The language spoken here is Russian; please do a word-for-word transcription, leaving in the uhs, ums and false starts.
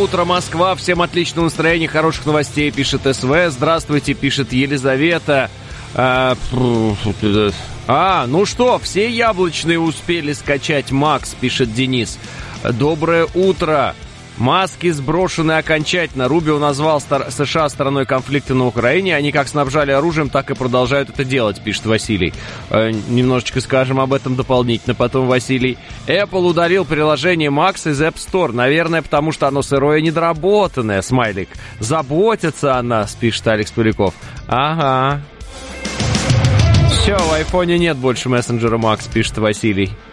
утро, Москва. Всем отличного настроения, хороших новостей, пишет СВ. Здравствуйте, пишет Елизавета. А, а, ну что, все яблочные успели скачать, Макс, пишет Денис. Доброе утро. Маски сброшены окончательно. Рубио назвал стар- США стороной конфликта на Украине. Они как снабжали оружием, так и продолжают это делать, пишет Василий. Э, немножечко скажем об этом дополнительно потом, Василий. Apple удалил приложение Max из App Store. Наверное, потому что оно сырое и недоработанное, смайлик. Заботится о нас, пишет Алекс Поляков. Ага. Все, в айфоне нет больше мессенджера Max, пишет Василий.